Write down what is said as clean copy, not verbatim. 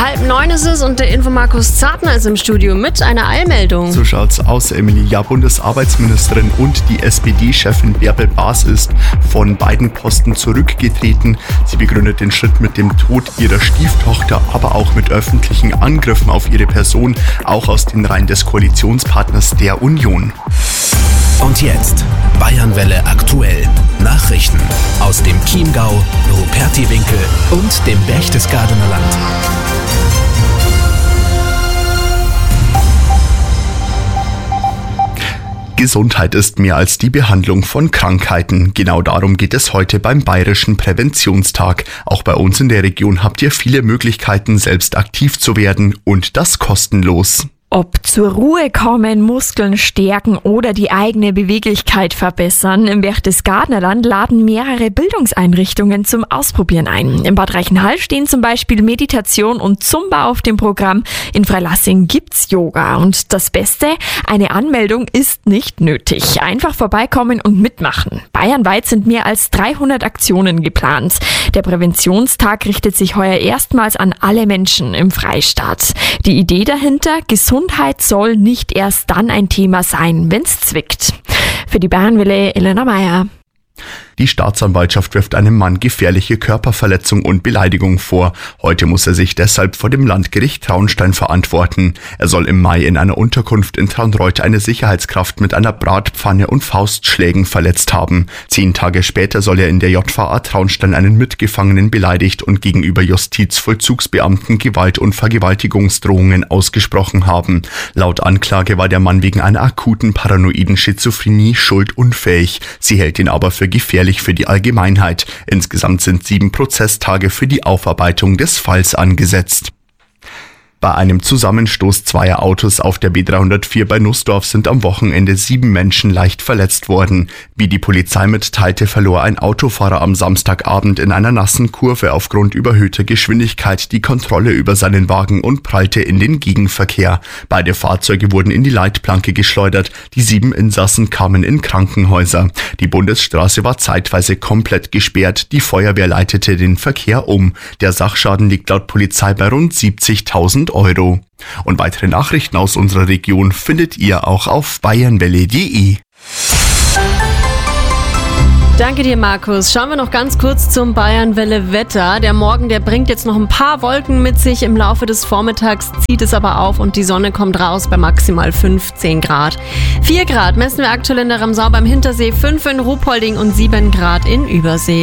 8:30 ist es und der Infomarkus Zartner ist im Studio mit einer Eilmeldung. So schaut's aus, Emily. Ja, Bundesarbeitsministerin und die SPD-Chefin Bärbel Baas ist von beiden Posten zurückgetreten. Sie begründet den Schritt mit dem Tod ihrer Stieftochter, aber auch mit öffentlichen Angriffen auf ihre Person, auch aus den Reihen des Koalitionspartners der Union. Und jetzt Bayernwelle aktuell. Nachrichten aus dem Chiemgau, Rupertiwinkel und dem Berchtesgadener Land. Gesundheit ist mehr als die Behandlung von Krankheiten. Genau darum geht es heute beim Bayerischen Präventionstag. Auch bei uns in der Region habt ihr viele Möglichkeiten, selbst aktiv zu werden und das kostenlos. Ob zur Ruhe kommen, Muskeln stärken oder die eigene Beweglichkeit verbessern, im Berchtesgadener Land laden mehrere Bildungseinrichtungen zum Ausprobieren ein. In Bad Reichenhall stehen zum Beispiel Meditation und Zumba auf dem Programm. In Freilassing gibt's Yoga. Und das Beste, eine Anmeldung ist nicht nötig. Einfach vorbeikommen und mitmachen. Bayernweit sind mehr als 300 Aktionen geplant. Der Präventionstag richtet sich heuer erstmals an alle Menschen im Freistaat. Die Idee dahinter, Gesundheit soll nicht erst dann ein Thema sein, wenn's zwickt. Für die Bayernwelle Elena Meyer. Die Staatsanwaltschaft wirft einem Mann gefährliche Körperverletzung und Beleidigung vor. Heute muss er sich deshalb vor dem Landgericht Traunstein verantworten. Er soll im Mai in einer Unterkunft in Traunreut eine Sicherheitskraft mit einer Bratpfanne und Faustschlägen verletzt haben. 10 Tage später soll er in der JVA Traunstein einen Mitgefangenen beleidigt und gegenüber Justizvollzugsbeamten Gewalt- und Vergewaltigungsdrohungen ausgesprochen haben. Laut Anklage war der Mann wegen einer akuten paranoiden Schizophrenie schuldunfähig. Sie hält ihn aber für gefährlich für die Allgemeinheit. Insgesamt sind 7 Prozesstage für die Aufarbeitung des Falls angesetzt. Bei einem Zusammenstoß zweier Autos auf der B304 bei Nussdorf sind am Wochenende 7 Menschen leicht verletzt worden. Wie die Polizei mitteilte, verlor ein Autofahrer am Samstagabend in einer nassen Kurve aufgrund überhöhter Geschwindigkeit die Kontrolle über seinen Wagen und prallte in den Gegenverkehr. Beide Fahrzeuge wurden in die Leitplanke geschleudert. Die 7 Insassen kamen in Krankenhäuser. Die Bundesstraße war zeitweise komplett gesperrt. Die Feuerwehr leitete den Verkehr um. Der Sachschaden liegt laut Polizei bei rund 70.000 Euro. Und weitere Nachrichten aus unserer Region findet ihr auch auf bayernwelle.de. Danke dir, Markus. Schauen wir noch ganz kurz zum Bayernwelle-Wetter. Der Morgen, der bringt jetzt noch ein paar Wolken mit sich. Im Laufe des Vormittags zieht es aber auf und die Sonne kommt raus bei maximal 15 Grad. 4 Grad messen wir aktuell in der Ramsau beim Hintersee, 5 in Ruhpolding und 7 Grad in Übersee.